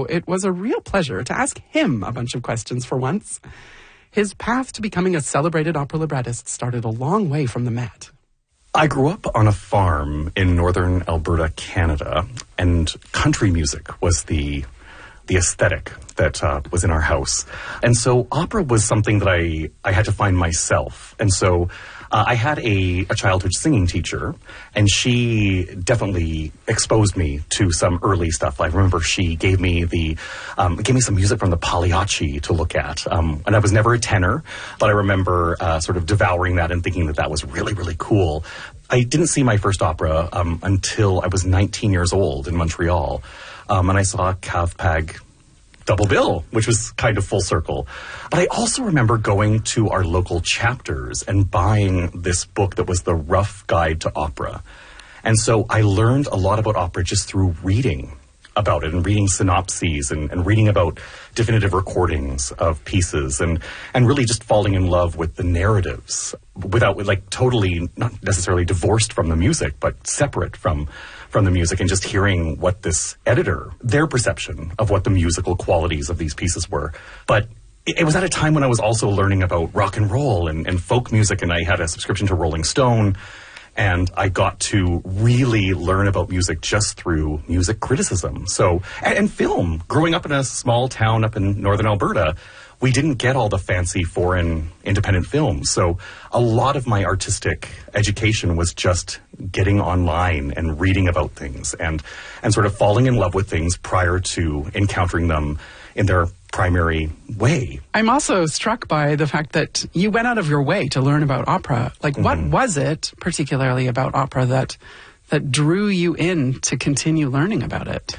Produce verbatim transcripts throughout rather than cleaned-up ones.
it was a real pleasure to ask him a bunch of questions for once. His path to becoming a celebrated opera librettist started a long way from the Met. I grew up on a farm in northern Alberta, Canada, and country music was the the aesthetic that uh, was in our house. And so opera was something that I, I had to find myself. And so uh, I had a, a childhood singing teacher, and she definitely exposed me to some early stuff. I remember she gave me the um, gave me some music from the Pagliacci to look at. Um, and I was never a tenor, but I remember uh, sort of devouring that and thinking that that was really, really cool. I didn't see my first opera um, until I was nineteen years old in Montreal. Um, and I saw Kavpag double bill, which was kind of full circle. But I also remember going to our local chapters and buying this book that was the Rough Guide to Opera. And so I learned a lot about opera just through reading about it and reading synopses and, and reading about definitive recordings of pieces and, and really just falling in love with the narratives without, like, totally not necessarily divorced from the music, but separate from from the music, and just hearing what this editor, their perception of what the musical qualities of these pieces were. But it, it was at a time when I was also learning about rock and roll and, and folk music, and I had a subscription to Rolling Stone, and I got to really learn about music just through music criticism. So, and, and film. Growing up in a small town up in northern Alberta, we didn't get all the fancy foreign independent films. So a lot of my artistic education was just getting online and reading about things and, and sort of falling in love with things prior to encountering them in their primary way. I'm also struck by the fact that you went out of your way to learn about opera. Like, mm-hmm. what was it particularly about opera that that drew you in to continue learning about it?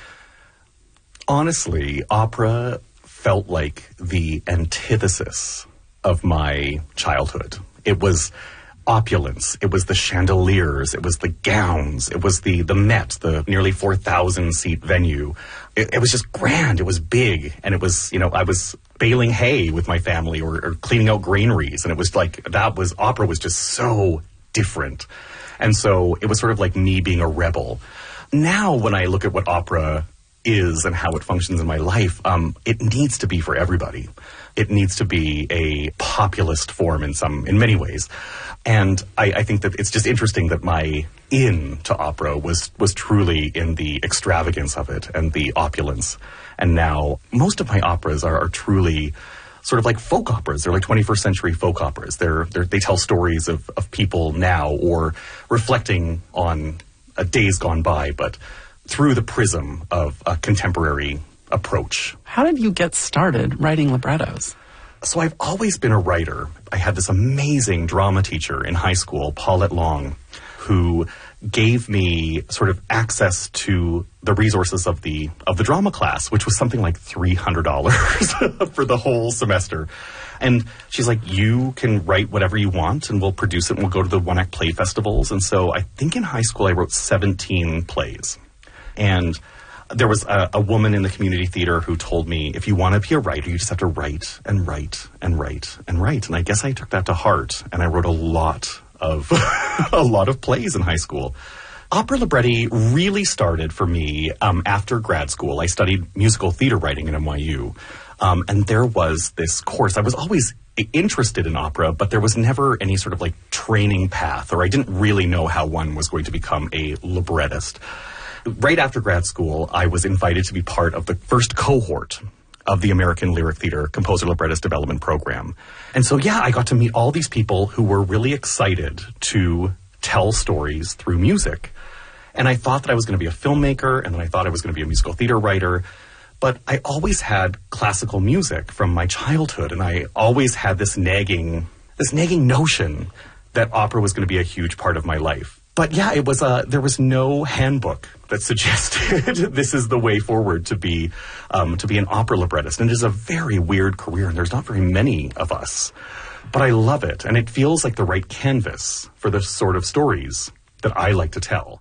Honestly, opera felt like the antithesis of my childhood. It was opulence. It was the chandeliers. It was the gowns. It was the, the Met, the nearly four thousand seat venue. It, it was just grand. It was big. And it was, you know, I was baling hay with my family or, or cleaning out granaries. And it was like, that was, opera was just so different. And so it was sort of like me being a rebel. Now, when I look at what opera is and how it functions in my life, um, it needs to be for everybody. It needs to be a populist form in some, in many ways. And I, I think that it's just interesting that my in to opera was, was truly in the extravagance of it and the opulence. And now most of my operas are, are truly sort of like folk operas. They're like twenty-first century folk operas. They're, they're, they tell stories of, of people now or reflecting on uh, days gone by, but through the prism of a contemporary approach. How did you get started writing librettos? So I've always been a writer. I had this amazing drama teacher in high school, Paulette Long, who gave me sort of access to the resources of the of the drama class, which was something like three hundred dollars for the whole semester. And she's like, you can write whatever you want and we'll produce it and we'll go to the one-act play festivals. And so I think in high school I wrote seventeen plays. And there was a, a woman in the community theater who told me, if you want to be a writer, you just have to write and write and write and write. And I guess I took that to heart, and I wrote a lot of a lot of plays in high school. Opera libretti really started for me um, after grad school. I studied musical theater writing at N Y U, um, and there was this course. I was always interested in opera, but there was never any sort of like training path, or I didn't really know how one was going to become a librettist. Right after grad school, I was invited to be part of the first cohort of the American Lyric Theater Composer Librettist Development Program. And so, yeah, I got to meet all these people who were really excited to tell stories through music. And I thought that I was going to be a filmmaker, and then I thought I was going to be a musical theater writer. But I always had classical music from my childhood, and I always had this nagging, this nagging notion that opera was going to be a huge part of my life. But yeah, it was uh, there was no handbook that suggested this is the way forward to be um, to be an opera librettist. And it is a very weird career, and there's not very many of us. But I love it, and it feels like the right canvas for the sort of stories that I like to tell.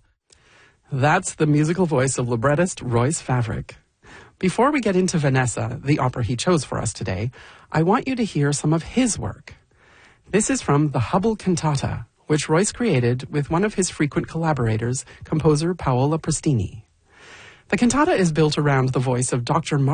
That's the musical voice of librettist Royce Favric. Before we get into Vanessa, the opera he chose for us today, I want you to hear some of his work. This is from the Hubble Cantata, which Royce created with one of his frequent collaborators, composer Paola Prestini. The cantata is built around the voice of Doctor Mar-